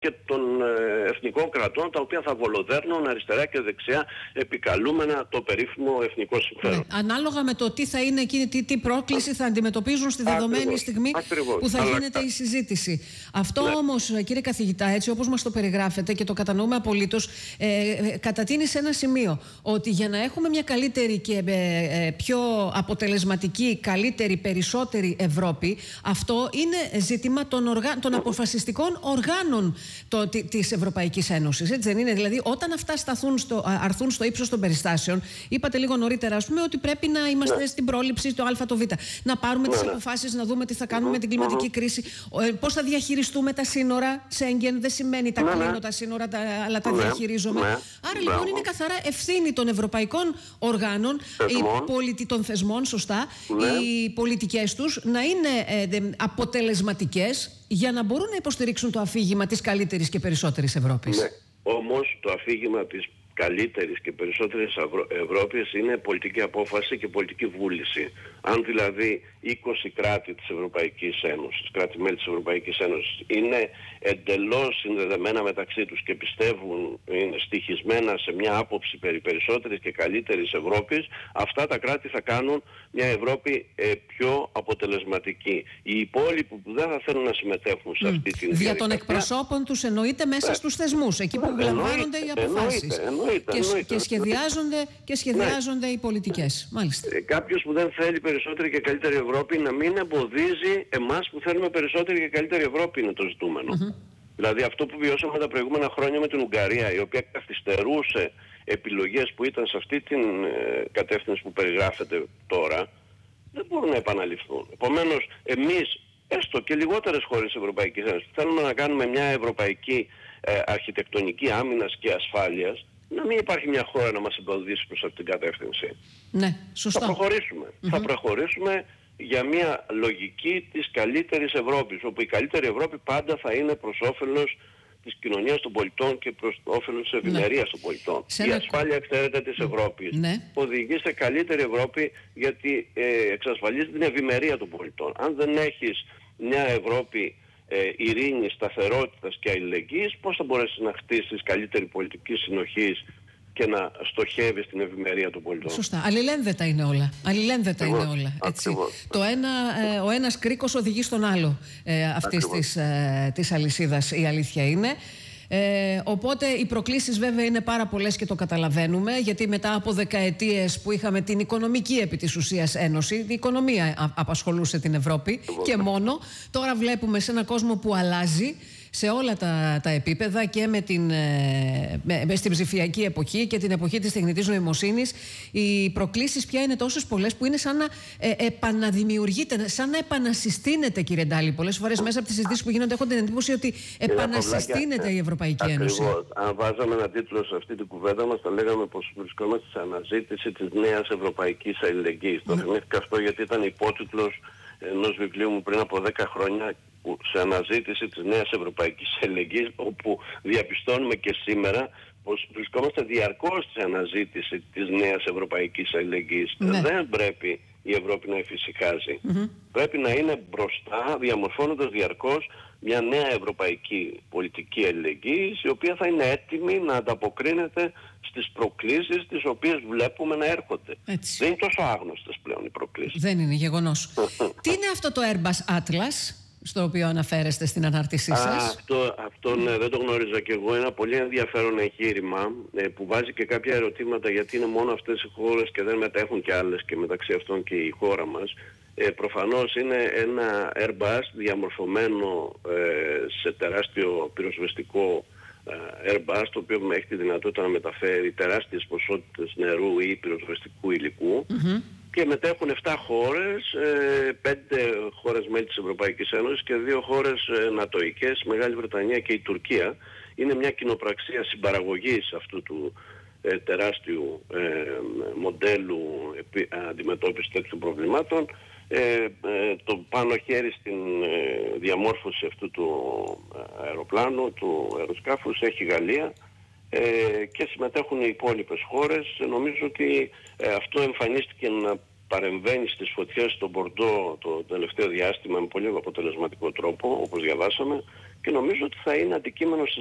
και των εθνικών κρατών, τα οποία θα βολοδέρνουν αριστερά και δεξιά, επικαλούμενα το περίφημο εθνικό συμφέρον. Ναι, ανάλογα με το τι θα είναι εκείνη, τι πρόκληση θα αντιμετωπίζουν στη δεδομένη στιγμή που θα γίνεται η συζήτηση. Αυτό όμως, κύριε καθηγητά, έτσι όπως μας το περιγράφετε και το κατανοούμε απολύτως, κατατείνει σε ένα σημείο ότι για να έχουμε μια καλύτερη και πιο αποτελεσματική, καλύτερη, περισσότερη Ευρώπη, αυτό είναι ζήτημα των αποφασιστικών οργάνων της Ευρωπαϊκής Ένωσης. Έτσι δεν είναι? Δηλαδή, όταν αυτά αρθούν στο ύψος των περιστάσεων, είπατε λίγο νωρίτερα, ας πούμε, ότι πρέπει να είμαστε στην πρόληψη, το Α, το Β. Να πάρουμε τις αποφάσεις, να δούμε τι θα κάνουμε με την κλιματική κρίση, πώς θα διαχειριστούμε τα σύνορα. Σέγγεν δεν σημαίνει τα κλείνω τα σύνορα, αλλά τα διαχειρίζομαι. Άρα λοιπόν είναι καθαρά ευθύνη των ευρωπαϊκών οργάνων, των θεσμών, σωστά, οι πολιτικές τους να είναι αποτελεσματικές για να μπορούν να υποστηρίξουν το αφήγημα της καλύτερης και περισσότερης Ευρώπης. Ναι, όμως το αφήγημα της καλύτερης και περισσότερης Ευρώπης είναι πολιτική απόφαση και πολιτική βούληση. Αν δηλαδή 20 κράτη της Ευρωπαϊκής Ένωσης, κράτη-μέλη της Ευρωπαϊκής Ένωσης, είναι εντελώς συνδεδεμένα μεταξύ τους και πιστεύουν, είναι στοιχισμένα σε μια άποψη περί περισσότερης και καλύτερης Ευρώπης, αυτά τα κράτη θα κάνουν μια Ευρώπη πιο αποτελεσματική. Οι υπόλοιποι που δεν θα θέλουν να συμμετέχουν σε αυτή την διαδικασία... Δια των εκπροσώπων τους εννοείται μέσα στους θεσμούς, εκεί που λαμβάνονται οι αποφάσεις. Και σχεδιάζονται οι πολιτικές. Μάλιστα. Κάποιος που δεν θέλει περισσότερη και καλύτερη Ευρώπη να μην εμποδίζει εμάς που θέλουμε περισσότερη και καλύτερη Ευρώπη, είναι το ζητούμενο. Δηλαδή αυτό που βιώσαμε τα προηγούμενα χρόνια με την Ουγγαρία, η οποία καθυστερούσε επιλογές που ήταν σε αυτή την κατεύθυνση που περιγράφεται τώρα, δεν μπορούν να επαναληφθούν. Επομένως, εμείς, έστω και λιγότερες χώρες της Ευρωπαϊκής Ένωσης, θέλουμε να κάνουμε μια ευρωπαϊκή αρχιτεκτονική άμυνας και ασφάλειας, να μην υπάρχει μια χώρα να μας εμποδίσει προς αυτή την κατεύθυνση. Ναι, σωστά. Θα προχωρήσουμε για μια λογική της καλύτερης Ευρώπης, όπου η καλύτερη Ευρώπη πάντα θα είναι προς όφελος της κοινωνίας των πολιτών και προς όφελος της ευημερίας των πολιτών. Η ασφάλεια, ξέρετε, της Ευρώπης οδηγεί σε καλύτερη Ευρώπη, γιατί εξασφαλίζει την ευημερία των πολιτών. Αν δεν έχεις μια Ευρώπη ειρήνης, σταθερότητας και αλληλεγγύης, πώς θα μπορέσεις να χτίσεις καλύτερη πολιτική συνοχής και να στοχεύεις την ευημερία των πολιτών? Σωστά. Αλληλένδετα είναι όλα. Έτσι. Ο ένας κρίκος οδηγεί στον άλλο αυτής της αλυσίδας, η αλήθεια είναι. Οπότε οι προκλήσεις βέβαια είναι πάρα πολλές και το καταλαβαίνουμε, γιατί μετά από δεκαετίες που είχαμε την οικονομική επί της ουσίας ένωση, η οικονομία απασχολούσε την Ευρώπη και μόνο, τώρα βλέπουμε σε έναν κόσμο που αλλάζει σε όλα τα επίπεδα και στην ψηφιακή εποχή και την εποχή της τεχνητής νοημοσύνης, οι προκλήσεις πια είναι τόσες πολλές που είναι σαν να επαναδημιουργείται, σαν να επανασυστήνεται, κύριε Ντάλη. Πολλές φορές μέσα από τις συζητήσεις που γίνονται έχω την εντύπωση ότι επανασυστήνεται η Ευρωπαϊκή Ένωση. Ακριβώς. Αν βάζαμε ένα τίτλο σε αυτή την κουβέντα μας, θα λέγαμε πως βρισκόμαστε σε αναζήτηση της νέας ευρωπαϊκής αλληλεγγύης. Το θυμήθηκα αυτό γιατί ήταν υπότιτλος ενός βιβλίου μου πριν από 10 χρόνια, σε αναζήτηση της νέας ευρωπαϊκής αλληλεγγύης, όπου διαπιστώνουμε και σήμερα πως βρισκόμαστε διαρκώς σε αναζήτηση της νέας ευρωπαϊκής αλληλεγγύης. Δεν πρέπει η Ευρώπη να εφησυχάζει. Πρέπει να είναι μπροστά, διαμορφώνοντας διαρκώς μια νέα ευρωπαϊκή πολιτική αλληλεγγύης, η οποία θα είναι έτοιμη να ανταποκρίνεται στις προκλήσεις τις οποίες βλέπουμε να έρχονται. Έτσι. Δεν είναι τόσο άγνωστες πλέον οι προκλήσεις. Δεν είναι γεγονός. Τι είναι αυτό το Airbus Atlas, στο οποίο αναφέρεστε στην ανάρτησή σας? Αυτό ναι, δεν το γνώριζα και εγώ. Είναι ένα πολύ ενδιαφέρον εγχείρημα που βάζει και κάποια ερωτήματα, γιατί είναι μόνο αυτές οι χώρες και δεν μετέχουν και άλλες, και μεταξύ αυτών και η χώρα μας. Προφανώς είναι ένα Airbus διαμορφωμένο σε τεράστιο πυροσβεστικό Airbus, το οποίο έχει τη δυνατότητα να μεταφέρει τεράστιες ποσότητες νερού ή πυροσβεστικού υλικού. Και μετέχουν 7 χώρες, 5 χώρες μέλη της Ευρωπαϊκής Ένωσης και 2 χώρες νατοικές, Μεγάλη Βρετανία και η Τουρκία. Είναι μια κοινοπραξία συμπαραγωγής αυτού του τεράστιου μοντέλου αντιμετώπισης τέτοιων προβλημάτων. Το πάνω χέρι στην διαμόρφωση αυτού του αεροπλάνου, του αεροσκάφους, έχει η Γαλλία. Και συμμετέχουν οι υπόλοιπες χώρες. Νομίζω ότι αυτό εμφανίστηκε να παρεμβαίνει στις φωτιές στον Μπορντό το τελευταίο διάστημα με πολύ αποτελεσματικό τρόπο, όπως διαβάσαμε, και νομίζω ότι θα είναι αντικείμενο